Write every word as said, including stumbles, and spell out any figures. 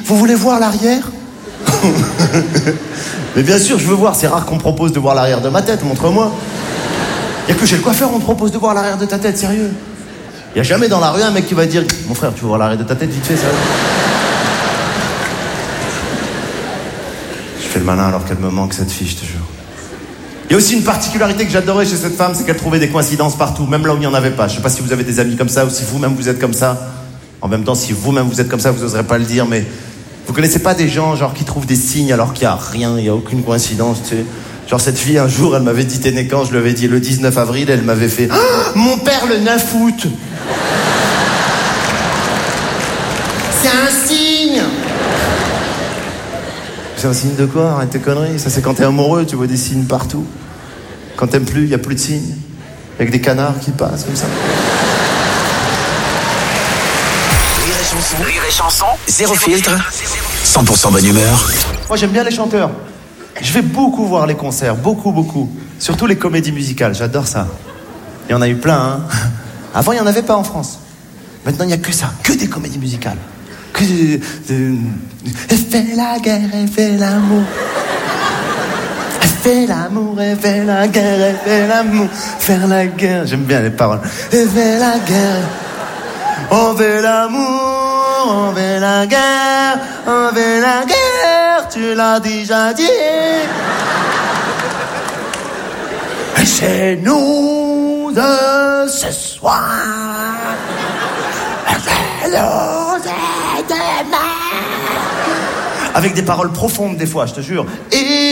vous voulez voir l'arrière? Mais bien sûr, je veux voir. C'est rare qu'on me propose de voir l'arrière de ma tête. Montre-moi. Il n'y a que chez le coiffeur on te propose de voir l'arrière de ta tête, sérieux. Il n'y a jamais dans la rue un mec qui va dire « Mon frère, tu veux voir l'arrière de ta tête vite fait, sérieux ?» Je fais le malin alors qu'elle me manque, cette fille, je te jure. Il y a aussi une particularité que j'adorais chez cette femme, c'est qu'elle trouvait des coïncidences partout, même là où il n'y en avait pas. Je sais pas si vous avez des amis comme ça ou si vous-même vous êtes comme ça. En même temps, si vous-même vous êtes comme ça, vous n'oserez pas le dire, mais vous connaissez pas des gens genre qui trouvent des signes alors qu'il n'y a rien, il n'y a aucune coïncidence, tu sais. Genre cette fille, un jour, elle m'avait dit « T'es né quand ?» Je lui avais dit le dix-neuf avril, elle m'avait fait oh, « Mon père le neuf août !» C'est un signe. C'est un signe de quoi? Arrête tes conneries. Ça, c'est quand t'es amoureux, tu vois des signes partout. Quand t'aimes plus, il n'y a plus de signes. Avec des canards qui passent comme ça. Rire et chanson. Rire et chanson. Zéro filtre. cent pour cent bonne humeur. Moi, j'aime bien les chanteurs. Je vais beaucoup voir les concerts. Beaucoup, beaucoup. Surtout les comédies musicales. J'adore ça. Il y en a eu plein, hein. Avant, il n'y en avait pas en France. Maintenant, il n'y a que ça. Que des comédies musicales. Que de, de... Elle fait la guerre, elle fait l'amour. Elle fait l'amour, elle fait la guerre, elle fait l'amour. Faire la guerre, j'aime bien les paroles. Elle fait la guerre. On fait l'amour, on fait la guerre, on fait la guerre. Tu l'as déjà dit. Et c'est nous de ce soir. Avec des paroles profondes des fois, je te jure. Et